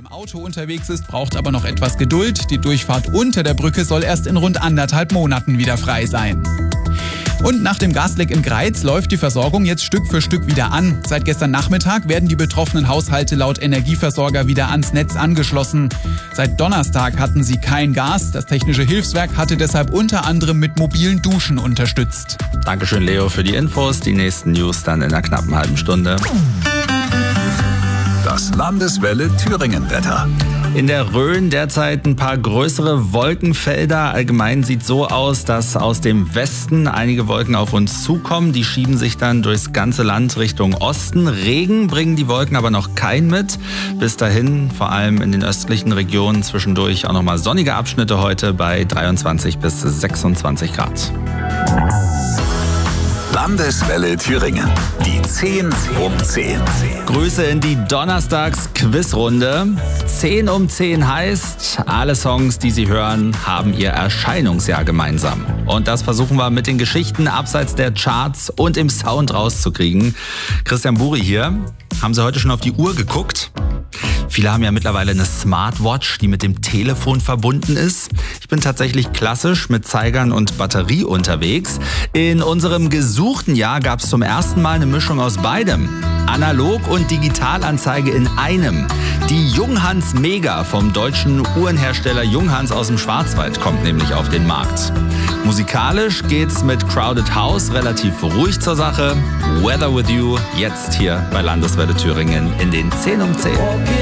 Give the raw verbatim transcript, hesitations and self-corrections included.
Im Auto unterwegs ist, braucht aber noch etwas Geduld. Die Durchfahrt unter der Brücke soll erst in rund anderthalb Monaten wieder frei sein. Und nach dem Gasleck in Greiz läuft die Versorgung jetzt Stück für Stück wieder an. Seit gestern Nachmittag werden die betroffenen Haushalte laut Energieversorger wieder ans Netz angeschlossen. Seit Donnerstag hatten sie kein Gas. Das Technische Hilfswerk hatte deshalb unter anderem mit mobilen Duschen unterstützt. Dankeschön, Leo, für die Infos. Die nächsten News dann in einer knappen halben Stunde. Das Landeswelle Thüringen-Wetter. In der Rhön derzeit ein paar größere Wolkenfelder. Allgemein sieht so aus, dass aus dem Westen einige Wolken auf uns zukommen. Die schieben sich dann durchs ganze Land Richtung Osten. Regen bringen die Wolken aber noch kein mit. Bis dahin, vor allem in den östlichen Regionen, zwischendurch auch nochmal sonnige Abschnitte heute bei dreiundzwanzig bis sechsundzwanzig Grad. Landeswelle Thüringen. Die zehn um zehn. Grüße in die Donnerstags-Quizrunde. zehn um zehn heißt, alle Songs, die Sie hören, haben ihr Erscheinungsjahr gemeinsam. Und das versuchen wir mit den Geschichten abseits der Charts und im Sound rauszukriegen. Christian Buri hier. Haben Sie heute schon auf die Uhr geguckt? Viele haben ja mittlerweile eine Smartwatch, die mit dem Telefon verbunden ist. Ich bin tatsächlich klassisch mit Zeigern und Batterie unterwegs. In unserem gesuchten Jahr gab es zum ersten Mal eine Mischung aus beidem. Analog- und Digitalanzeige in einem. Die Junghans Mega vom deutschen Uhrenhersteller Junghans aus dem Schwarzwald kommt nämlich auf den Markt. Musikalisch geht's mit Crowded House relativ ruhig zur Sache. Weather with You, jetzt hier bei Landeswelle Thüringen in den zehn um zehn.